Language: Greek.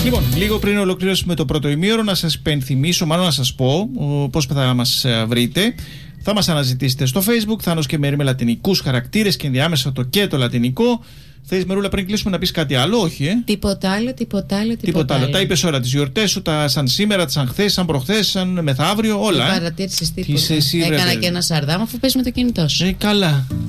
Λοιπόν, λίγο πριν ολοκληρώσουμε το πρώτο ημίωρο, να σας υπενθυμίσω, μάλλον να σας πω πώς θα μας βρείτε. Θα μας αναζητήσετε στο Facebook, Θάνος και Μέρη με λατινικούς χαρακτήρες και ενδιάμεσα το και το λατινικό. Θες, Μερούλα, πριν κλείσουμε να πεις κάτι άλλο? Όχι, Τίποτα άλλο. Τα είπες όλα, τις γιορτές σου, τα σαν σήμερα, τα σαν χθες, σαν προχθές, σαν μεθαύριο, όλα. Δεν παρατήρησες τίποτα. Έκανα και ένα σαρδάμ αφού παίζει με το κινητό σου. Καλά.